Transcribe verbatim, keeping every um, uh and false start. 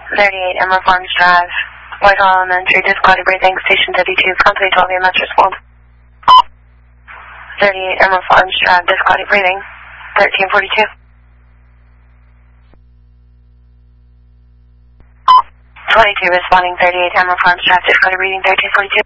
thirty-eight Emerald Farms Drive, Whitehall Elementary, difficulty breathing, station thirty-two, company twelve, E M S response. thirty-eight Emerald Farms Drive, difficulty breathing, thirteen forty-two. twenty-two responding, thirty-eight Emerald Farms Drive, difficulty breathing, thirteen forty-two.